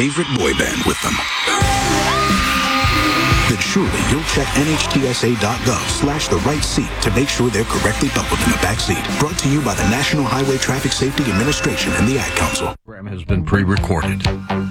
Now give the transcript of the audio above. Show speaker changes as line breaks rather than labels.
favorite boy band with them. Then surely you'll check nhtsa.gov/the right seat to make sure they're correctly buckled in the back seat. Brought to you by the National Highway Traffic Safety Administration and the Ad Council.
Program has been pre-recorded.